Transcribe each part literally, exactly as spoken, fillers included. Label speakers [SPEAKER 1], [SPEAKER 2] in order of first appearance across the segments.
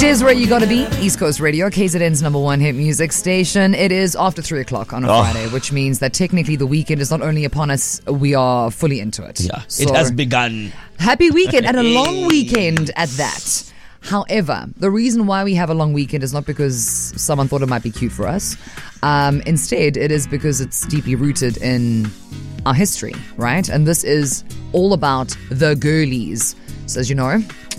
[SPEAKER 1] It is where you gotta be. East Coast Radio, K Z N's number one hit music station. It is after three o'clock on a
[SPEAKER 2] Oh.
[SPEAKER 1] Friday, which means that technically the weekend is not only upon us, we are fully into it.
[SPEAKER 2] Yeah,
[SPEAKER 1] So,
[SPEAKER 2] it has begun.
[SPEAKER 1] happy weekend and a long weekend at that. However, the reason why we have a long weekend is not because someone thought it might be cute for us. Um, instead, it is because it's deeply rooted in our history, right? And this is all about the girlies. So as you know,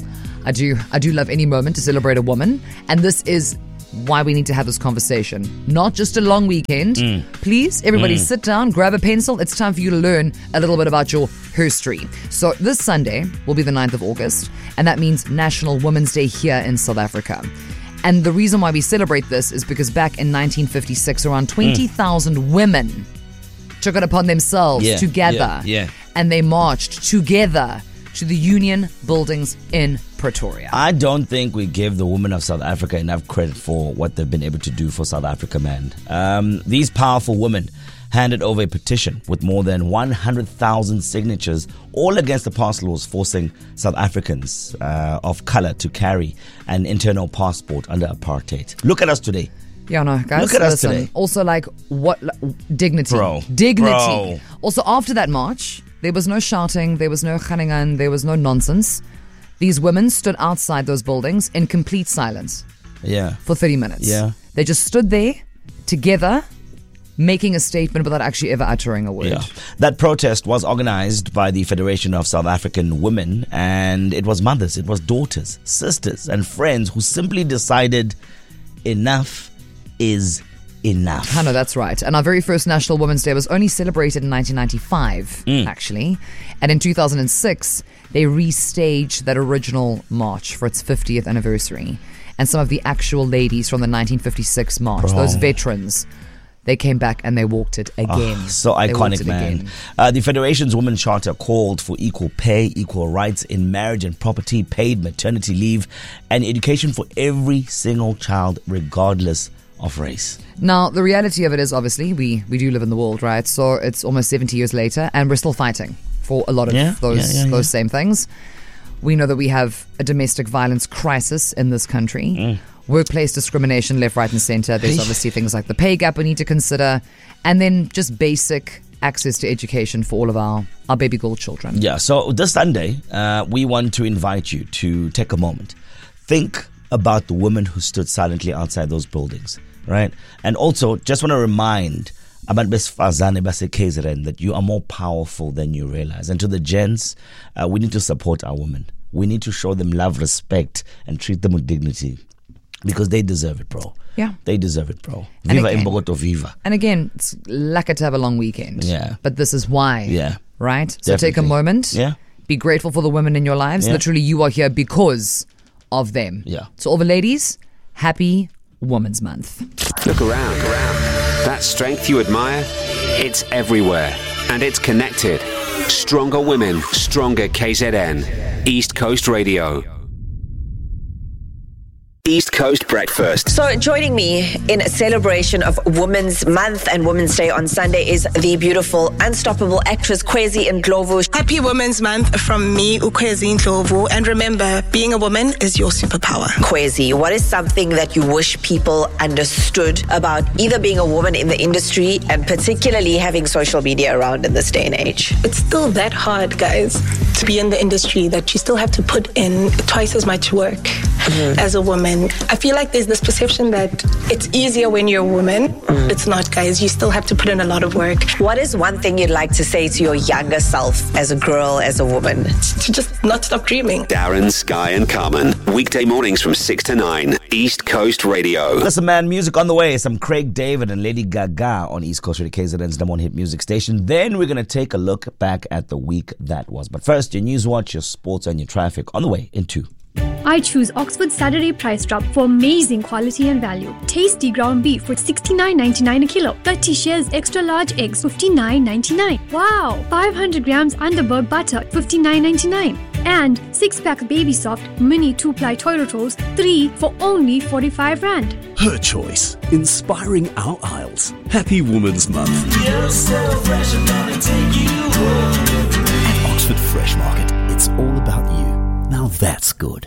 [SPEAKER 1] I do I do love any moment to celebrate a woman, and this is why we need to have this conversation. Not just a long weekend. Mm. Please, everybody mm. sit down, grab a pencil. It's time for you to learn a little bit about your history. So this Sunday will be the ninth of August, and that means National Women's Day here in South Africa. And the reason why we celebrate this is because back in nineteen fifty-six, around twenty thousand mm. women took it upon themselves
[SPEAKER 2] yeah,
[SPEAKER 1] together,
[SPEAKER 2] yeah, yeah.
[SPEAKER 1] and they marched together to the Union buildings in Pretoria.
[SPEAKER 2] I don't think we give the women of South Africa enough credit for what they've been able to do for South Africa, man. Um, these powerful women handed over a petition with more than one hundred thousand signatures, all against the pass laws forcing South Africans uh, of color to carry an internal passport under apartheid. Look at us today.
[SPEAKER 1] Yeah, no, guys.
[SPEAKER 2] Look at us
[SPEAKER 1] listen,
[SPEAKER 2] today.
[SPEAKER 1] Also, like, what like, dignity,
[SPEAKER 2] Bro.
[SPEAKER 1] dignity.
[SPEAKER 2] Bro.
[SPEAKER 1] Also, after that march, there was no shouting, there was no khaningan, there was no nonsense. These women stood outside those buildings in complete silence.
[SPEAKER 2] Yeah.
[SPEAKER 1] For thirty minutes.
[SPEAKER 2] Yeah.
[SPEAKER 1] They just stood there together, making a statement without actually ever uttering a word.
[SPEAKER 2] Yeah. That protest was organized by the Federation of South African Women, and it was mothers, it was daughters, sisters, and friends who simply decided enough is enough.
[SPEAKER 1] I know, that's right. And our very first National Women's Day was only celebrated in nineteen ninety-five,
[SPEAKER 2] mm.
[SPEAKER 1] actually. And in two thousand six, they restaged that original march for its fiftieth anniversary. And some of the actual ladies from the nineteen fifty-six march,
[SPEAKER 2] Bro.
[SPEAKER 1] those veterans, they came back and they walked it again.
[SPEAKER 2] Oh, so
[SPEAKER 1] They walked
[SPEAKER 2] iconic,
[SPEAKER 1] it
[SPEAKER 2] man.
[SPEAKER 1] again.
[SPEAKER 2] Uh, the Federation's Women's Charter called for equal pay, equal rights in marriage and property, paid maternity leave, and education for every single child, regardless of race.
[SPEAKER 1] Now, the reality of it is, obviously, we, we do live in the world, right? So it's almost seventy years later, and we're still fighting for a lot of
[SPEAKER 2] Yeah,
[SPEAKER 1] those
[SPEAKER 2] yeah, yeah,
[SPEAKER 1] those
[SPEAKER 2] yeah.
[SPEAKER 1] same things. We know that we have a domestic violence crisis in this country.
[SPEAKER 2] Mm.
[SPEAKER 1] Workplace discrimination left, right, and center. There's
[SPEAKER 2] Hey.
[SPEAKER 1] obviously things like the pay gap we need to consider. And then just basic access to education for all of our, our baby girl children.
[SPEAKER 2] Yeah, so this Sunday, uh, we want to invite you to take a moment. Think about the women who stood silently outside those buildings, right? And also, just want to remind about besifazane base K Z N that you are more powerful than you realize. And to the gents, uh, we need to support our women. We need to show them love, respect, and treat them with dignity because they deserve it, bro.
[SPEAKER 1] Yeah.
[SPEAKER 2] They deserve it, bro.
[SPEAKER 1] And
[SPEAKER 2] Viva
[SPEAKER 1] again-
[SPEAKER 2] Mbogoto, viva.
[SPEAKER 1] And again, it's lucky to have a long weekend.
[SPEAKER 2] Yeah.
[SPEAKER 1] But this is why.
[SPEAKER 2] Yeah.
[SPEAKER 1] Right? So take a
[SPEAKER 2] Definitely.
[SPEAKER 1] moment.
[SPEAKER 2] Yeah.
[SPEAKER 1] Be grateful for the women in your lives.
[SPEAKER 2] Yeah.
[SPEAKER 1] Literally, you are here because of them.
[SPEAKER 2] Yeah.
[SPEAKER 1] So all the ladies, happy Women's Month.
[SPEAKER 3] Look around. That strength you admire, it's everywhere. And it's connected. Stronger women, stronger K Z N. East Coast Radio. East Coast Breakfast.
[SPEAKER 4] So joining me in a celebration of Women's Month and Women's Day on Sunday is the beautiful, unstoppable actress Kwezi Ndlovu.
[SPEAKER 5] Happy Women's Month from me, Ukwezi Ndlovu. And remember, being a woman is your superpower.
[SPEAKER 4] Kwezi, what is something that you wish people understood about either being a woman in the industry and particularly having social media around in this day and age?
[SPEAKER 5] It's still that hard, guys, to be in the industry that you still have to put in twice as much work mm-hmm. as a woman. I feel like there's this perception that it's easier when you're a woman. Mm. It's not, guys. You still have to put in a lot of work.
[SPEAKER 4] What is one thing you'd like to say to your younger self as a girl, as a woman?
[SPEAKER 5] To just not stop dreaming.
[SPEAKER 3] Darren, Sky and Carmen. Weekday mornings from six to nine. East Coast Radio.
[SPEAKER 2] Listen, man, music on the way. Some Craig David and Lady Gaga on East Coast Radio, K Z N's number one hit music station. Then we're going to take a look back at the week that was. But first, your news watch, your sports, and your traffic on the way in two.
[SPEAKER 6] I choose Oxford Saturday Price Drop for amazing quality and value. Tasty ground beef for sixty-nine ninety-nine a kilo. thirty shares extra large eggs, fifty-nine ninety-nine. Wow! five hundred grams Underberg butter, fifty-nine ninety-nine. And six pack Baby Soft mini two-ply toilet rolls, three for only forty-five rand.
[SPEAKER 7] Her choice, inspiring our aisles. Happy Women's Month.
[SPEAKER 8] You're so fresh, I'm gonna take you home.
[SPEAKER 7] At Oxford Fresh Market, it's all about you. Now that's good.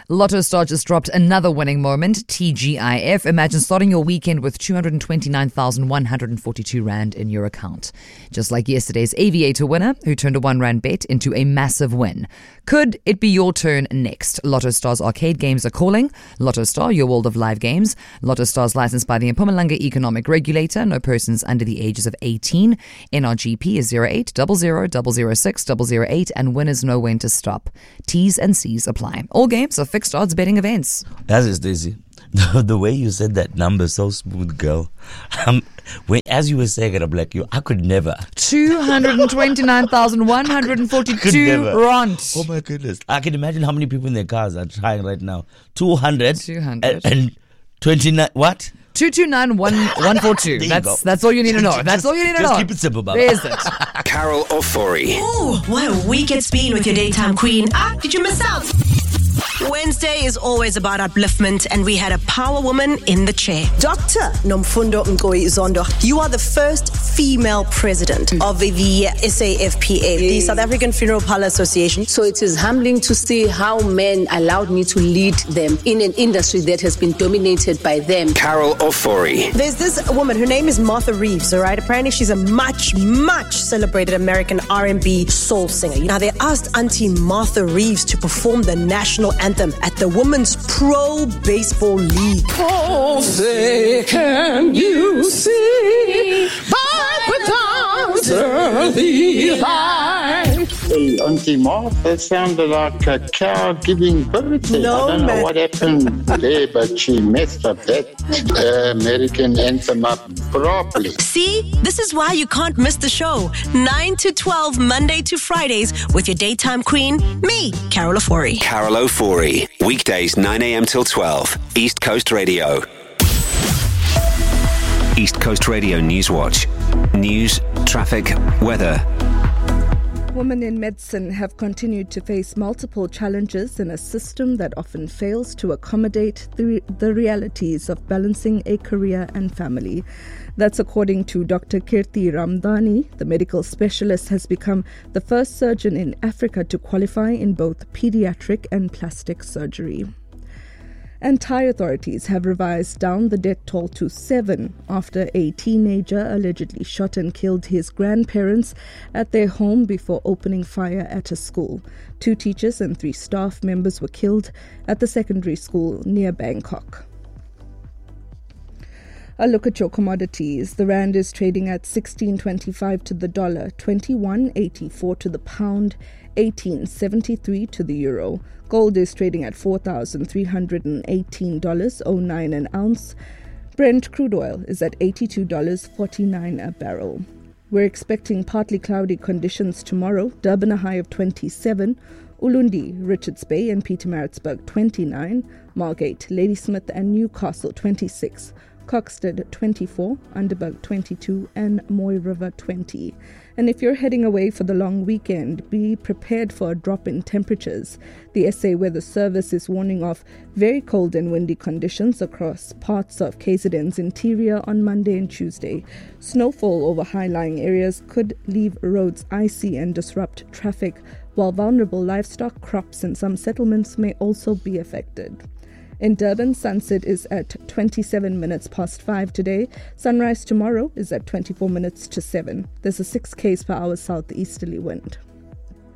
[SPEAKER 1] Lotto Star just dropped another winning moment, T G I F. Imagine starting your weekend with two hundred twenty-nine thousand one hundred forty-two rand in your account. Just like yesterday's Aviator winner, who turned a one rand bet into a massive win. Could it be your turn next? Lotto Star's arcade games are calling. Lotto Star, your world of live games. Lotto Star's licensed by the Mpumalanga Economic Regulator. No persons under the ages of eighteen. N R G P is zero eight zero zero zero zero six zero zero eight and winners know when to stop. T's and C's apply. All games are fixed odds betting events.
[SPEAKER 2] That is Daisy. The, the way you said that number is so smooth, girl. Um, when, as you were saying it, I'm like, you, I could never.
[SPEAKER 1] two hundred twenty-nine thousand one hundred forty-two rand.
[SPEAKER 2] Oh my goodness. I can imagine how many people in their cars are trying right now. two hundred.
[SPEAKER 1] two hundred.
[SPEAKER 2] And, and twenty-nine, what?
[SPEAKER 1] two two nine one one four two. That's that's all you need to know. That's all you need to
[SPEAKER 2] Just
[SPEAKER 1] know.
[SPEAKER 2] keep it simple, Baba.
[SPEAKER 1] There is it.
[SPEAKER 3] Carol Ofori.
[SPEAKER 9] Ooh, what a week it's been with your daytime queen. Ah, did you miss out? Wednesday is always about upliftment, and we had a power woman in the chair.
[SPEAKER 10] Doctor Nomfundo Ngoi Zondo, you are the first female president of the S A F P A, the South African Funeral Parlour Association.
[SPEAKER 11] So it is humbling to see how men allowed me to lead them in an industry that has been dominated by them.
[SPEAKER 3] Carol Ofori.
[SPEAKER 10] There's this woman, her name is Martha Reeves, all right? Apparently she's a much, much celebrated American R and B soul singer. Now they asked Auntie Martha Reeves to perform the national anthem at the Women's Pro Baseball League.
[SPEAKER 12] Oh, say, can you see by the dawn's early light?
[SPEAKER 13] Hey, Auntie Martha sounded like a cow giving birth.
[SPEAKER 10] No,
[SPEAKER 13] I don't
[SPEAKER 10] man.
[SPEAKER 13] know what happened there, but she messed up that uh, American anthem up properly.
[SPEAKER 9] See, this is why you can't miss the show. nine to twelve, Monday to Fridays, with your daytime queen, me, Carol Ofori.
[SPEAKER 3] Carol Ofori. Weekdays nine a.m. till twelve. East Coast Radio. East Coast Radio News Watch. News, traffic, weather.
[SPEAKER 14] Women in medicine have continued to face multiple challenges in a system that often fails to accommodate the, the realities of balancing a career and family. That's according to Doctor Kirti Ramdhani. The medical specialist has become the first surgeon in Africa to qualify in both pediatric and plastic surgery. And Thai authorities have revised down the death toll to seven after a teenager allegedly shot and killed his grandparents at their home before opening fire at a school. Two teachers and three staff members were killed at the secondary school near Bangkok. A look at your commodities. The rand is trading at sixteen twenty-five to the dollar, twenty-one eighty-four to the pound, eighteen seventy-three to the euro. Gold is trading at four thousand three hundred eighteen dollars and nine cents an ounce. Brent crude oil is at eighty-two dollars and forty-nine cents a barrel. We're expecting partly cloudy conditions tomorrow. Durban a high of twenty-seven, Ulundi, Richards Bay and Pietermaritzburg twenty-nine, Margate, Ladysmith and Newcastle twenty-six, Coxted twenty-four, Underberg twenty-two and Moy River twenty. And if you're heading away for the long weekend, be prepared for a drop in temperatures. The S A Weather Service is warning of very cold and windy conditions across parts of K Z N's interior on Monday and Tuesday. Snowfall over high-lying areas could leave roads icy and disrupt traffic, while vulnerable livestock, crops and some settlements may also be affected. In Durban, sunset is at twenty-seven minutes past five today. Sunrise tomorrow is at twenty-four minutes to seven. There's a six k's per hour southeasterly wind.